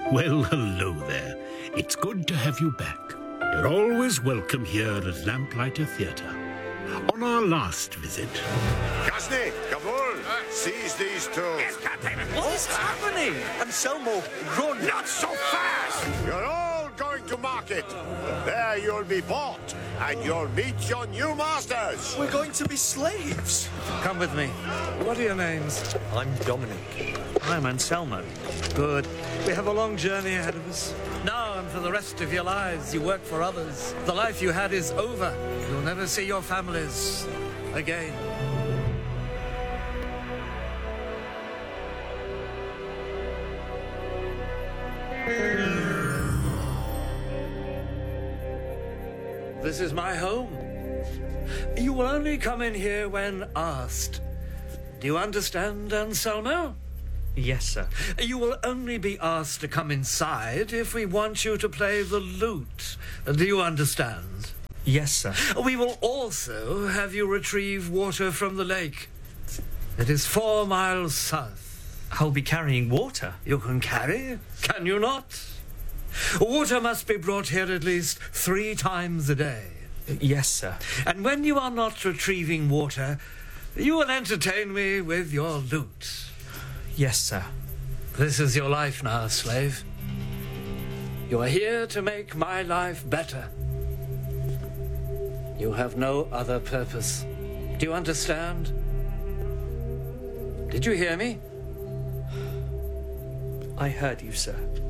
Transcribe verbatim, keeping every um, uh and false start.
Well, hello there. It's good to have you back. You're always welcome here at Lamplighter Theatre. On our last visit... Gasney, Kabul, seize these two. Yes, Captain. What is happening? Anselmo, run! Not so fast! You're all going to market. There you'll be bought, and you'll meet your new masters. We're going to be slaves. Come with me. What are your names? I'm Dominic. I'm Anselmo. Good. We have a long journey ahead of us. Now and for the rest of your lives, you work for others. The life you had is over. You'll never see your families again. This is my home. You will only come in here when asked. Do you understand, Anselmo? Yes, sir. You will only be asked to come inside if we want you to play the lute. Do you understand? Yes, sir. We will also have you retrieve water from the lake. It is four miles south. I'll be carrying water. You can carry, can you not? Water must be brought here at least three times a day. Yes, sir. And when you are not retrieving water, you will entertain me with your lute. Yes, sir. This is your life now, slave. You are here to make my life better. You have no other purpose. Do you understand? Did you hear me? I heard you, sir.